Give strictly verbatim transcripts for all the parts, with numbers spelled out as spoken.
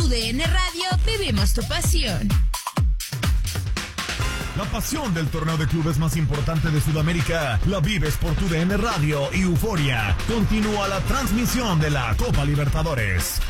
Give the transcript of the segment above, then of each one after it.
D N Radio vivimos tu pasión. La pasión del torneo de clubes más importante de Sudamérica la vives por tu D N Radio y Euforia. Continúa la transmisión de la Copa Libertadores.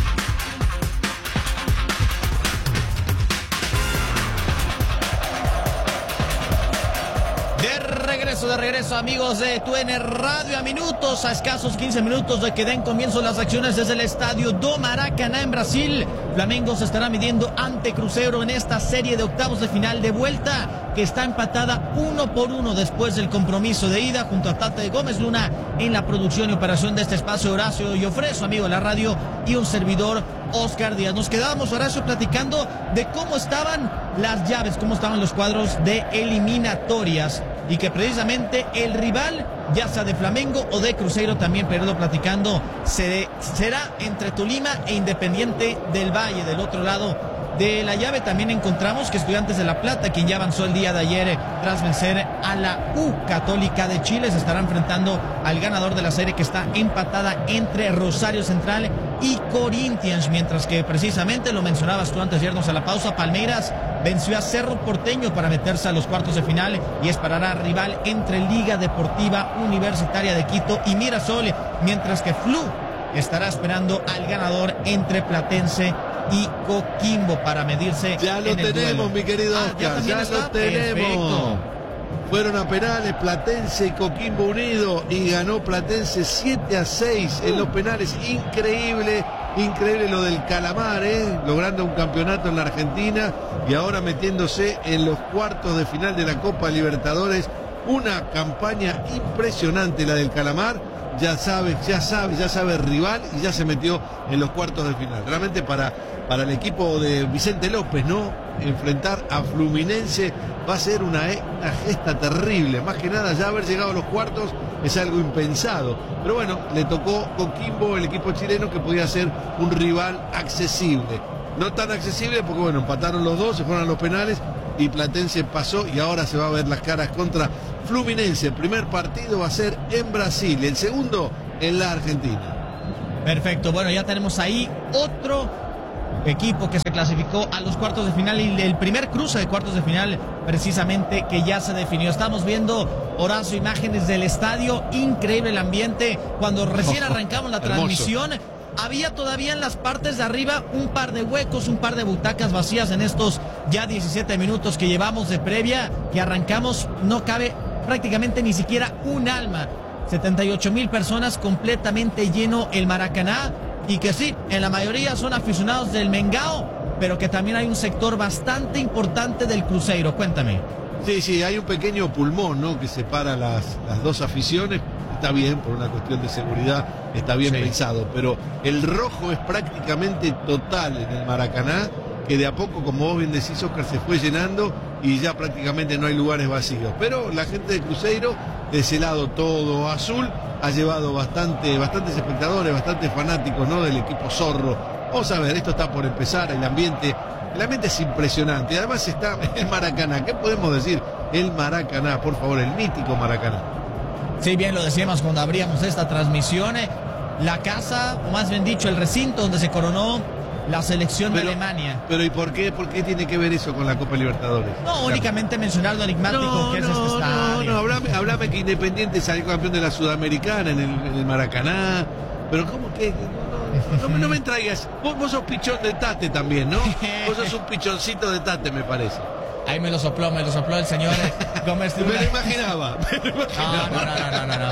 De regreso, de regreso, amigos de Tu D N Radio, a minutos, a escasos quince minutos de que den comienzo las acciones desde el estadio do Maracaná en Brasil. Flamengo se estará midiendo ante Cruzeiro en esta serie de octavos de final de vuelta, que está empatada uno por uno después del compromiso de ida, junto a Tate Gómez Luna en la producción y operación de este espacio, Horacio Llofre, su amigo de la radio, y un servidor, Oscar Díaz. Nos quedábamos, Horacio, platicando de cómo estaban las llaves, cómo estaban los cuadros de eliminatorias, y que precisamente el rival, ya sea de Flamengo o de Cruzeiro, también perdido platicando, se, será entre Tolima e Independiente del Valle. Del otro lado de la llave también encontramos que Estudiantes de La Plata, quien ya avanzó el día de ayer eh, tras vencer a la U Católica de Chile, se estará enfrentando al ganador de la serie, que está empatada entre Rosario Central y Corinthians, mientras que precisamente, lo mencionabas tú antes de irnos a la pausa, Palmeiras venció a Cerro Porteño para meterse a los cuartos de final y esperará rival entre Liga Deportiva Universitaria de Quito y Mirasol, mientras que Flu estará esperando al ganador entre Platense y Coquimbo para medirse. Ya lo en el tenemos, duelo. mi querido Ah, Oscar, ya, ya, ya lo tenemos. Perfecto. Fueron a penales Platense y Coquimbo unido y ganó Platense siete a seis en los penales. Increíble, increíble lo del Calamar, ¿eh? Logrando un campeonato en la Argentina y ahora metiéndose en los cuartos de final de la Copa Libertadores. Una campaña impresionante la del Calamar. Ya sabe, ya sabe, ya sabe el rival y ya se metió en los cuartos de final. Realmente para, para el equipo de Vicente López, ¿no? Enfrentar a Fluminense va a ser una, una gesta terrible. Más que nada, ya haber llegado a los cuartos es algo impensado. Pero bueno, le tocó Coquimbo, el equipo chileno, que podía ser un rival accesible. No tan accesible porque, bueno, empataron los dos, se fueron a los penales y Platense pasó, y ahora se va a ver las caras contra Fluminense. El primer partido va a ser en Brasil, el segundo en la Argentina. Perfecto, bueno, ya tenemos ahí otro equipo que se clasificó a los cuartos de final, y el primer cruce de cuartos de final precisamente que ya se definió. Estamos viendo, Horacio, imágenes del estadio, increíble el ambiente. Cuando recién arrancamos la transmisión, había todavía en las partes de arriba un par de huecos, un par de butacas vacías. En estos ya diecisiete minutos que llevamos de previa, que arrancamos, no cabe prácticamente ni siquiera un alma. setenta y ocho mil personas, completamente lleno el Maracaná, y que sí, en la mayoría son aficionados del Mengao, pero que también hay un sector bastante importante del Cruzeiro. Cuéntame. Sí, sí, hay un pequeño pulmón, ¿no?, que separa las, las dos aficiones. Está bien, por una cuestión de seguridad, está bien sí. pensado, pero el rojo es prácticamente total en el Maracaná, que de a poco, como vos bien decís, Oscar, se fue llenando y ya prácticamente no hay lugares vacíos. Pero la gente de Cruzeiro, de ese lado todo azul, ha llevado bastante, bastantes espectadores, bastantes fanáticos, ¿no?, del equipo zorro. Vamos a ver, esto está por empezar, el ambiente, el ambiente es impresionante. Además está el Maracaná, ¿qué podemos decir? El Maracaná, por favor, el mítico Maracaná. Sí, bien lo decíamos cuando abríamos esta transmisión, eh, la casa, o más bien dicho, el recinto donde se coronó la selección pero, de Alemania. Pero ¿y por qué? ¿Por qué tiene que ver eso con la Copa Libertadores? No, claro. Únicamente mencionar lo enigmático no, que no, es este estadio. No, no, hablame, hablame que Independiente salió campeón de la Sudamericana en el, en el Maracaná. Pero ¿cómo que? No, no, no me traigas. Vos, vos sos pichón de Tate también, ¿no? Vos sos un pichoncito de Tate, me parece. Ahí me lo sopló, me lo sopló el señor Gómez. Me lo imaginaba, me lo imaginaba. No, no, no, no, no, no.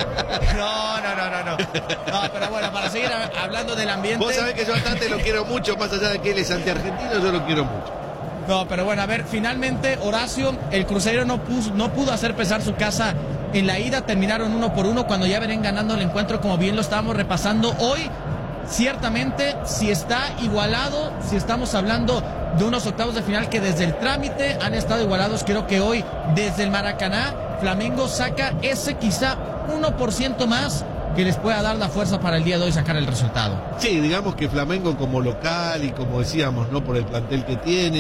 No, no, no, no, no. No, pero bueno, para seguir hablando del ambiente. Vos sabés que yo a Tate lo quiero mucho, más allá de que él es antiargentino, yo lo quiero mucho. No, pero bueno, a ver, finalmente, Horacio, el Cruzeiro no pudo, no pudo hacer pesar su casa en la ida. Terminaron uno por uno cuando ya venían ganando el encuentro, como bien lo estábamos repasando hoy. Ciertamente, si está igualado, si estamos hablando de unos octavos de final que desde el trámite han estado igualados, creo que hoy desde el Maracaná Flamengo saca ese quizá uno por ciento más que les pueda dar la fuerza para el día de hoy sacar el resultado. Sí, digamos que Flamengo como local y como decíamos, ¿no?, por el plantel que tiene,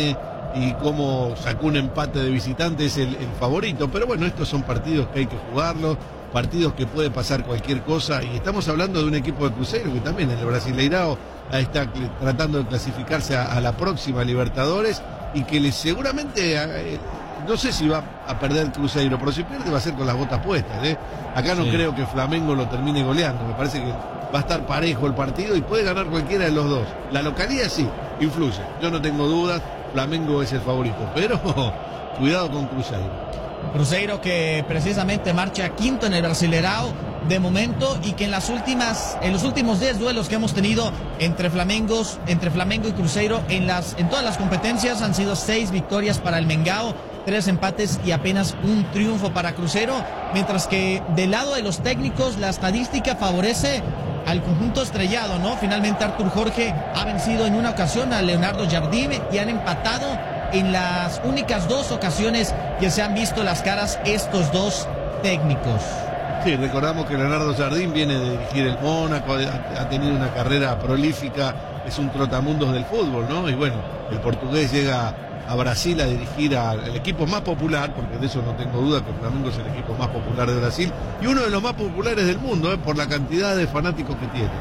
y cómo sacó un empate de visitante, es el, el favorito. Pero bueno, estos son partidos que hay que jugarlos, partidos que puede pasar cualquier cosa, y estamos hablando de un equipo de Cruzeiro que también en el Brasileirao está tratando de clasificarse a, a la próxima Libertadores, y que le, seguramente, eh, no sé si va a perder Cruzeiro, pero si pierde va a ser con las botas puestas, ¿eh? Acá no sí. creo que Flamengo lo termine goleando, me parece que va a estar parejo el partido y puede ganar cualquiera de los dos. La localidad sí, influye, yo no tengo dudas, Flamengo es el favorito, pero cuidado con Cruzeiro. Cruzeiro que precisamente marcha quinto en el Brasileirao de momento, y que en las últimas, en los últimos diez duelos que hemos tenido entre Flamengos, entre Flamengo y Cruzeiro, en las, en todas las competencias han sido seis victorias para el Mengao, tres empates y apenas un triunfo para Cruzeiro, mientras que del lado de los técnicos la estadística favorece al conjunto estrellado, ¿no? Finalmente Artur Jorge ha vencido en una ocasión a Leonardo Jardim y han empatado en las únicas dos ocasiones que se han visto las caras estos dos técnicos. Sí, recordamos que Leonardo Jardim viene de dirigir el Mónaco, ha, ha tenido una carrera prolífica, es un trotamundos del fútbol, ¿no? Y bueno, el portugués llega a Brasil a dirigir al equipo más popular, porque de eso no tengo duda, que Flamengo es el equipo más popular de Brasil y uno de los más populares del mundo, ¿eh? Por la cantidad de fanáticos que tiene.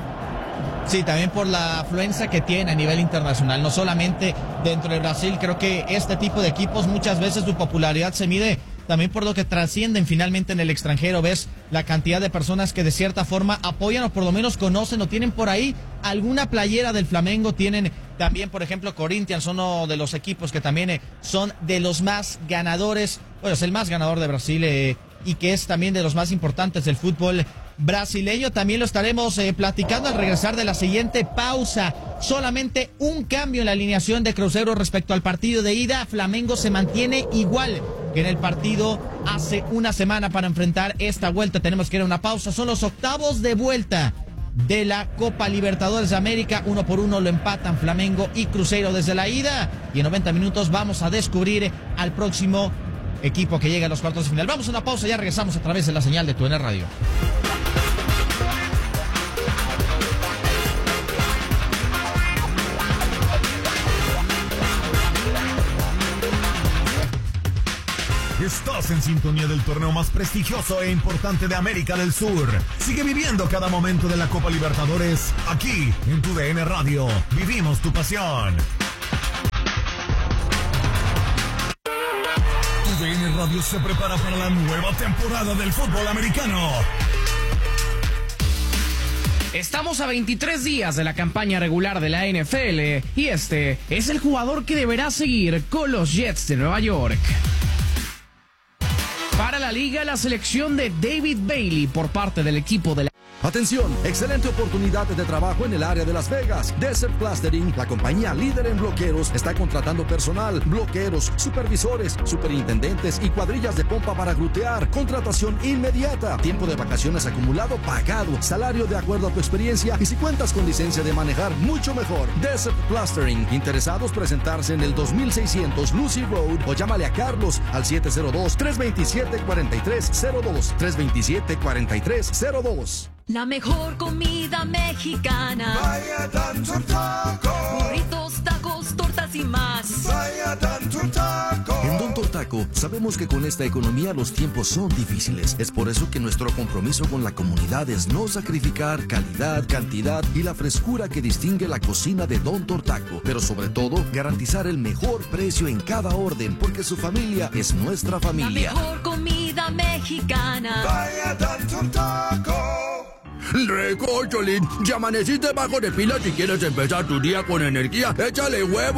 Sí, también por la afluencia que tiene a nivel internacional, no solamente dentro de Brasil. Creo que este tipo de equipos muchas veces su popularidad se mide también por lo que trascienden finalmente en el extranjero. Ves la cantidad de personas que de cierta forma apoyan o por lo menos conocen o tienen por ahí alguna playera del Flamengo. Tienen también, por ejemplo, Corinthians, uno de los equipos que también eh, son de los más ganadores, bueno, es el más ganador de Brasil eh, y que es también de los más importantes del fútbol brasileño. También lo estaremos eh, platicando al regresar de la siguiente pausa. Solamente un cambio en la alineación de Cruzeiro respecto al partido de ida. Flamengo se mantiene igual que en el partido hace una semana para enfrentar esta vuelta. Tenemos que ir a una pausa. Son los octavos de vuelta de la Copa Libertadores de América. Uno por uno lo empatan Flamengo y Cruzeiro desde la ida. Y en noventa minutos vamos a descubrir al próximo equipo que llega a los cuartos de final. Vamos a una pausa, ya regresamos a través de la señal de Tu N Radio. Estás en sintonía del torneo más prestigioso e importante de América del Sur. Sigue viviendo cada momento de la Copa Libertadores aquí en Tu D N Radio. Vivimos tu pasión. Tu D N Radio se prepara para la nueva temporada del fútbol americano. Estamos a veintitrés días de la campaña regular de la N F L y este es el jugador que deberá seguir con los Jets de Nueva York. Para la liga, la selección de David Bailey por parte del equipo de la... Atención, excelente oportunidad de trabajo en el área de Las Vegas. Desert Plastering, la compañía líder en bloqueros, está contratando personal, bloqueros, supervisores, superintendentes y cuadrillas de pompa para glutear. Contratación inmediata, tiempo de vacaciones acumulado pagado, salario de acuerdo a tu experiencia y si cuentas con licencia de manejar, mucho mejor. Desert Plastering, interesados presentarse en el dos mil seiscientos Lucy Road o llámale a Carlos al siete cero dos, tres dos siete, cuatro tres cero dos, tres dos siete, cuatro tres cero dos. La mejor comida mexicana. Vaya Don Taco. Burritos, tacos, tortas y más. Vaya Don Taco. En Don Taco sabemos que con esta economía los tiempos son difíciles. Es por eso que nuestro compromiso con la comunidad es no sacrificar calidad, cantidad y la frescura que distingue la cocina de Don Taco. Pero sobre todo, garantizar el mejor precio en cada orden, porque su familia es nuestra familia. La mejor comida mexicana. Vaya Don Taco. Rico, Cholín, ya amaneciste bajo de pila. Si quieres empezar tu día con energía, échale huevo.